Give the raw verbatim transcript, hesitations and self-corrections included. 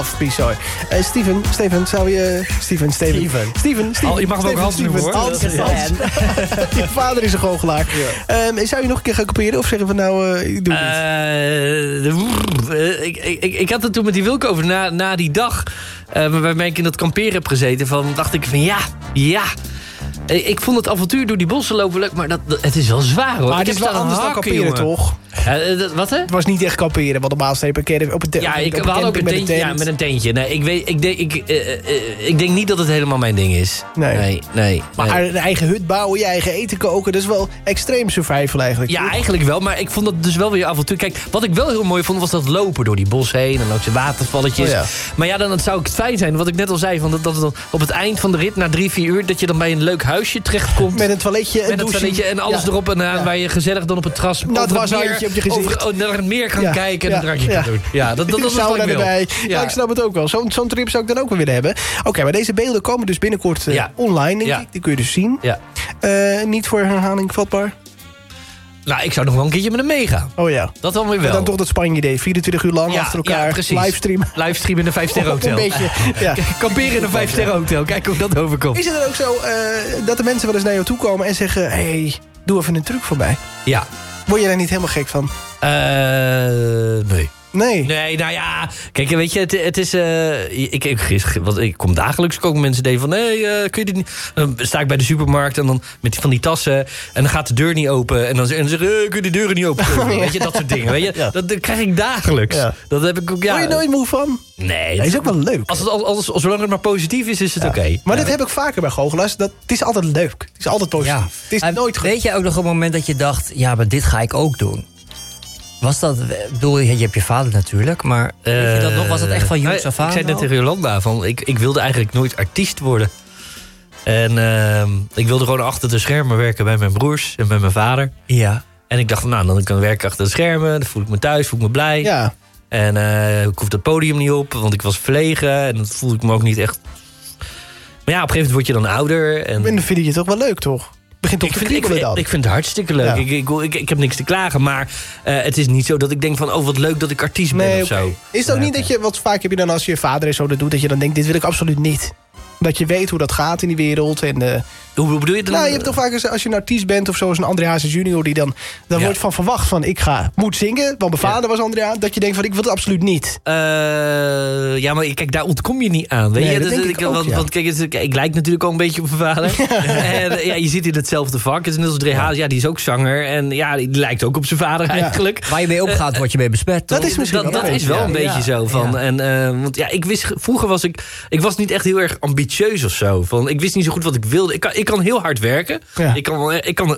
Piesooi. Uh, Steven, Steven, zou je... Steven, Steven. Steven. Steven, Steven. Al, je mag hem ook Hans noemen, hoor. Hans, Hans. Je vader is een goochelaar. Ja. Um, zou je nog een keer gaan kopiëren? Of zeggen we nou, uh, ik doe het uh, niet? Ik, ik, ik had het toen met die Wilco over na, na die dag... Uh, waarmee ik in dat kamperen heb gezeten. Van, dacht ik van ja, ja... Ik vond het avontuur door die bossen lopen leuk, maar dat, dat, het is wel zwaar, hoor. Maar het is wel anders dan kamperen, toch? Ja, dat, wat, hè? Het was niet echt kamperen, want normaal streep een op een Ja, ik, we hadden ook een tentje, ja, met een tentje. Nee, ik, weet, ik, denk, ik, uh, uh, ik denk niet dat het helemaal mijn ding is. Nee. nee, nee maar nee. een eigen hut bouwen, je eigen eten koken... dat is wel extreem survival eigenlijk. Ja, eigenlijk wel, maar ik vond dat dus wel weer avontuur. Kijk, wat ik wel heel mooi vond, was dat lopen door die bos heen... en ook zijn watervalletjes. Oh, ja. Maar ja, dan, dan zou het fijn zijn, wat ik net al zei... Van dat, dat dan op het eind van de rit, na drie, vier uur... dat je dan bij een leuk huisje terechtkomt. Met een toiletje en Met een toiletje en alles ja. erop en aan... Ja. waar je gezellig dan op het terras... Nou, het was een op je gezicht. Over, oh, naar het meer kan ja. kijken en ja. een drankje ja. kan doen. Ja, dat, dat, dat is wat ik wil. Erbij. Ja. Ja, ik snap het ook wel. Zo'n zo'n trip zou ik dan ook wel willen hebben. Oké, okay, maar deze beelden komen dus binnenkort uh, ja. online, denk ja. ik. Die kun je dus zien. Ja. Uh, niet voor herhaling vatbaar. Nou, ik zou nog wel een keertje met hem meegaan. Oh ja. Dat dan weer wel. En dan toch dat Spanje-idee. vierentwintig uur lang ja, achter elkaar. Ja, precies. Livestream. Livestream in een vijf-sterren hotel. Een beetje, ja. Kamperen in een vijf-sterren hotel. Kijk hoe dat overkomt. Is het dan ook zo uh, dat de mensen wel eens naar jou toe komen en zeggen... hey, doe even een truc voor mij. Ja. Word je daar niet helemaal gek van? Uh, nee. Nee. Nee, nou ja. Kijk, weet je, het, het is... Uh, ik, ik, ik, ik kom dagelijks ook mensen deden van... nee, uh, kun je dit niet... Dan sta ik bij de supermarkt en dan met van die tassen... en dan gaat de deur niet open. En dan, en dan zeggen ze, uh, kun je de deuren niet open? Weet je, dat soort dingen. Weet je? Ja. Dat, dat krijg ik dagelijks. Ja. Dat heb ik ook, ja. Word je nooit moe van? Nee. Dat is ook wel leuk. Als het, als, als, als, zolang het maar positief is, is het ja. oké. Okay. Maar ja. dit heb ik vaker bij goochelaars. Dat, het is altijd leuk. Het is altijd positief. Ja. Het is uh, nooit goed. Weet je ook nog een moment dat je dacht... ja, maar dit ga ik ook doen? Was dat, bedoel, je hebt je vader natuurlijk, maar uh, weet je dat nog? Was dat echt van jongs af aan? Ik zei net tegen Jolanda, van, ik, ik wilde eigenlijk nooit artiest worden. En uh, ik wilde gewoon achter de schermen werken bij mijn broers en bij mijn vader. Ja. En ik dacht, nou, dan kan ik werken achter de schermen, dan voel ik me thuis, voel ik me blij. Ja. En uh, ik hoef het podium niet op, want ik was verlegen en dan voelde ik me ook niet echt... Maar ja, op een gegeven moment word je dan ouder. En, en dan vind je het toch wel leuk, toch? Begint toch te kriebelen dan? Ik vind het hartstikke leuk. Ja. Ik, ik, ik, ik heb niks te klagen, maar uh, het is niet zo dat ik denk van... oh, wat leuk dat ik artiest ben nee, of okay. zo. Is het ook ja, niet dat je, wat vaak heb je dan als je vader is zo dat doet... dat je dan denkt, dit wil ik absoluut niet. Dat je weet hoe dat gaat in die wereld. En, uh, hoe bedoel je dat? Nou, je hebt toch vaak als je een artiest bent of zo... als een André Hazes junior, die dan... dan ja. wordt van verwacht van, ik ga, moet zingen. Want mijn vader ja. was André Hazes. Dat je denkt van, ik wil het absoluut niet. Uh, ja, maar kijk, daar ontkom je niet aan. Weet nee, je? Dat denk ik, ik ook, want, ja. want kijk, ik, ik lijk natuurlijk al een beetje op mijn vader. en ja, je zit in hetzelfde vak. Het is net als André Hazes, ja, die is ook zanger. En ja, die lijkt ook op zijn vader ja. eigenlijk. Waar je mee opgaat, uh, word je mee besmet. Dat is misschien dat, dat is wel ja. een beetje ja. zo. Van, ja. en, uh, want ja, ik wist, vroeger was ik... Ik was niet echt heel erg ambitieus of zo. Van, ik wist niet zo goed wat ik wilde. Ik kan, ik kan heel hard werken. Ja. Ik, kan, ik kan